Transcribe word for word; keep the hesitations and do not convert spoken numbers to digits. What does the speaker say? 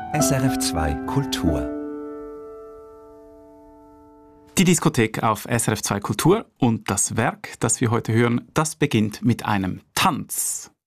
S R F zwei Kultur. Die Diskothek auf S R F zwei Kultur und das Werk, das wir heute hören, das beginnt mit einem Tanz.